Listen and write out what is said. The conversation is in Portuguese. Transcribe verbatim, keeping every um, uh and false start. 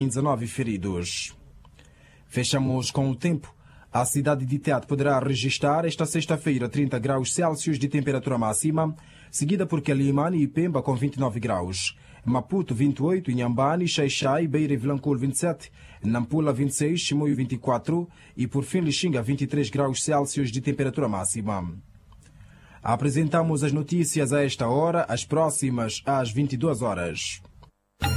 dezenove feridos. Fechamos com o tempo. A cidade de Tete poderá registrar esta sexta-feira trinta graus Celsius de temperatura máxima, seguida por Quelimane e Pemba com vinte e nove graus. Maputo vinte e oito, Inhambane, Xai-Xai, Beira e Vilanculo vinte e sete, Nampula vinte e seis, Chimoio vinte e quatro e por fim Lixinga vinte e três graus Celsius de temperatura máxima. Apresentamos as notícias a esta hora, as próximas às vinte e duas horas.